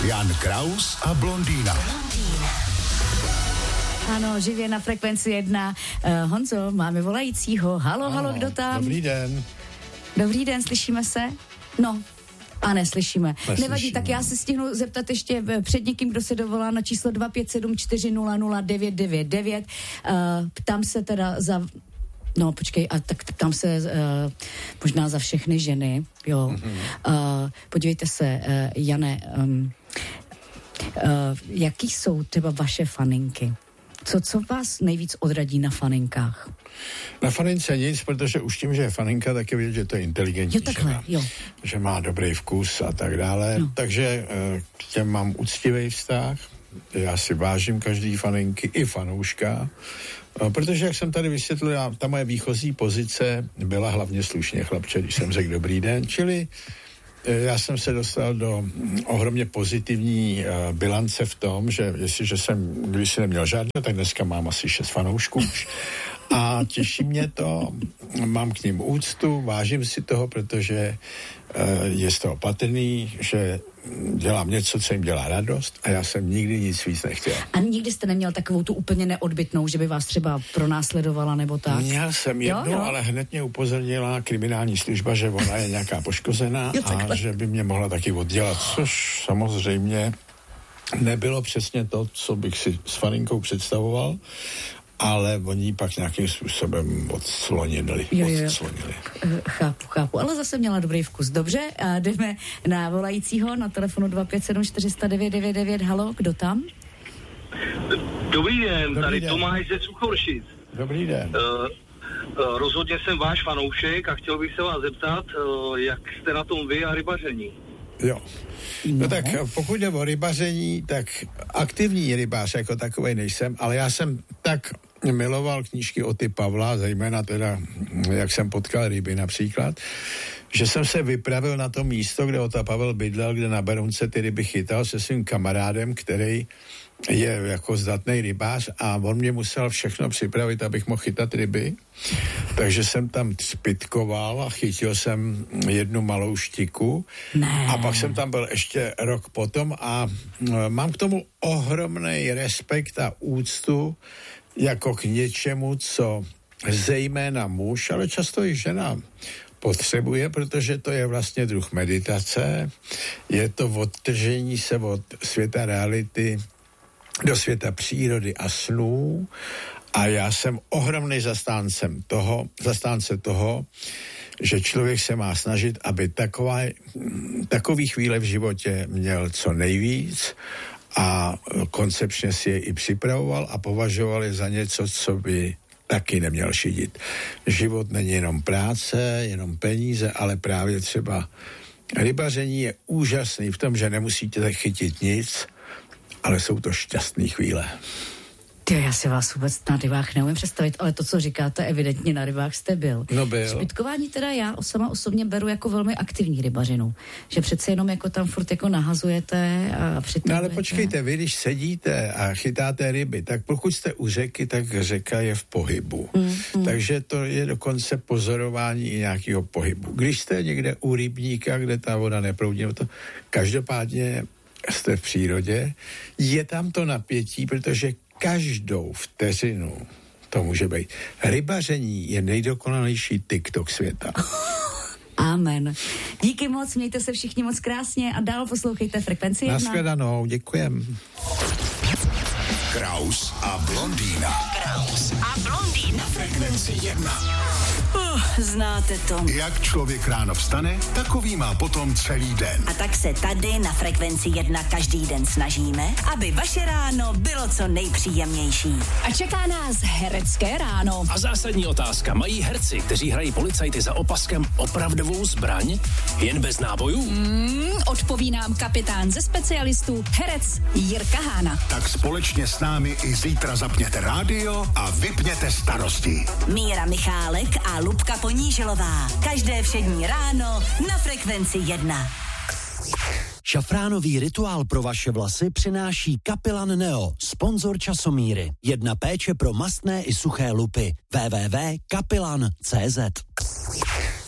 Jan Kraus a blondýna. Ano, živě na Frekvenci 1. Honzo, máme volajícího. Halo, kdo tam? Dobrý den. Dobrý den, slyšíme se? No, a neslyšíme. Nevadí, tak já se stihnu zeptat ještě před někým, kdo se dovolá na číslo 257-400-999. Ptám se teda za... No, počkej, a tak tam se možná za všechny ženy, jo. Podívejte se, Jane, jaký jsou třeba vaše faninky? Co vás nejvíc odradí na faninkách? Na fanince nic, protože už tím, že je faninka, tak je vidět, že to je inteligentní žena, že má dobrý vkus a tak dále. No. Takže k těm mám úctivý vztah. Já si vážím každý faninky i fanouška, protože, jak jsem tady vysvětlil, ta moje výchozí pozice byla hlavně slušně chlapče, když jsem řekl dobrý den, čili já jsem se dostal do ohromně pozitivní bilance v tom, že jestliže jsem když si neměl žádného, tak dneska mám asi 6 fanoušků už. A těší mě to, mám k ním úctu, vážím si toho, protože je z toho patrný, že dělám něco, co jim dělá radost a já jsem nikdy nic víc nechtěl. A nikdy jste neměl takovou tu úplně neodbytnou, že by vás třeba pronásledovala nebo tak? Měl jsem jednu, ale hned mě upozornila kriminální služba, že ona je nějaká poškozená a že by mě mohla taky oddělat, což samozřejmě nebylo přesně to, co bych si s faninkou představoval, ale oni pak nějakým způsobem odslonili. Chápu, ale zase měla dobrý vkus. Dobře, a jdeme na volajícího na telefonu 257-400-999. Halo, kdo tam? Dobrý den, tady Tomáš ze Suchoršic. Dobrý den. Rozhodně jsem váš fanoušek a chtěl bych se vás zeptat, jak jste na tom vy a rybaření. Jo. No tak pokud jde o rybaření, tak aktivní rybář jako takovej nejsem, ale já jsem tak miloval knížky Oty Pavla, zejména teda, jak jsem potkal ryby například, že jsem se vypravil na to místo, kde Ota Pavel bydlel, kde na Berounce ty ryby chytal se svým kamarádem, který je jako zdatný rybář a on mě musel všechno připravit, abych mohl chytat ryby. Takže jsem tam třpitkoval a chytil jsem jednu malou štiku. A pak jsem tam byl ještě rok potom a mám k tomu ohromný respekt a úctu jako k něčemu, co zejména muž, ale často i žena potřebuje, protože to je vlastně druh meditace, je to odtržení se od světa reality do světa přírody a snů a já jsem ohromný zastánce toho, že člověk se má snažit, aby takový chvíle v životě měl co nejvíc a koncepčně si je i připravoval a považoval je za něco, co by taky neměl šidit. Život není jenom práce, jenom peníze, ale právě třeba rybaření je úžasný v tom, že nemusíte chytit nic, ale jsou to šťastné chvíle. Já si vás vůbec na rybách neumím představit, ale to, co říkáte, evidentně na rybách jste byl. No byl. Špitkování teda já sama osobně beru jako velmi aktivní rybařinu. Že přece jenom jako tam furt jako nahazujete a přitahujete. No ale počkejte, vy když sedíte a chytáte ryby, tak pokud jste u řeky, tak řeka je v pohybu. Takže to je dokonce pozorování i nějakého pohybu. Když jste někde u rybníka, kde ta voda neproudí, to každopádně jste v přírodě, je tam to napětí, protože každou vteřinu to může být. Rybaření je nejdokonalejší TikTok světa. Amen. Díky moc, mějte se všichni moc krásně a dál poslouchejte Frekvenci 1. Nashledanou, děkujem. Kraus a blondýna. Kraus a blondýna. Na Frekvenci 1. Znáte to. Jak člověk ráno vstane, takový má potom celý den. A tak se tady na Frekvenci 1 každý den snažíme, aby vaše ráno bylo co nejpříjemnější. A čeká nás herecké ráno. A zásadní otázka, mají herci, kteří hrají policajty za opaskem, opravdovou zbraň? Jen bez nábojů? Odpoví nám kapitán ze specialistů, herec Jirka Hána. Tak společně s námi i zítra zapněte rádio a vypněte starosti. Míra Michálek a Lubka Ponížilová. Každé všední ráno na Frekvenci 1. Šafránový rituál pro vaše vlasy přináší Kapilan Neo, sponzor časomíry. Jedna péče pro mastné i suché lupy. www.kapilan.cz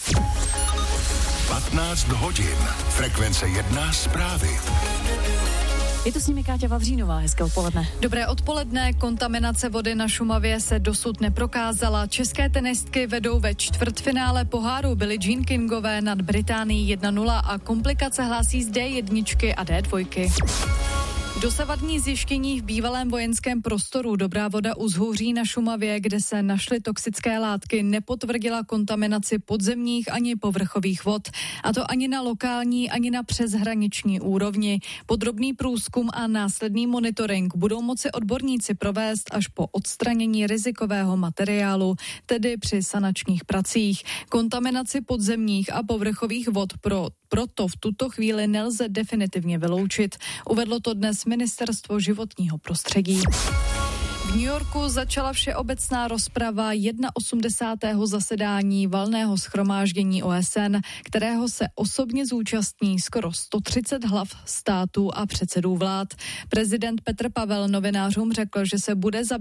15 hodin. Frekvence 1 zprávy. Je to s nimi Káťa Vavřínová, hezké odpoledne. Dobré odpoledne, kontaminace vody na Šumavě se dosud neprokázala. České tenistky vedou ve čtvrtfinále poháru Billie Jean Kingové nad Británií 1-0 a komplikace hlásí z D1 a D2. Dosavadní zjištění v bývalém vojenském prostoru Dobrá voda u Zhouří na Šumavě, kde se našly toxické látky, nepotvrdila kontaminaci podzemních ani povrchových vod. A to ani na lokální, ani na přeshraniční úrovni. Podrobný průzkum a následný monitoring budou moci odborníci provést až po odstranění rizikového materiálu, tedy při sanačních pracích. Kontaminaci podzemních a povrchových vod proto v tuto chvíli nelze definitivně vyloučit. Uvedlo to dnes Ministerstvo životního prostředí. V New Yorku začala všeobecná rozprava 81. zasedání valného shromáždění OSN, kterého se osobně zúčastní skoro 130 hlav států a předsedů vlád. Prezident Petr Pavel novinářům řekl, že se bude zabývat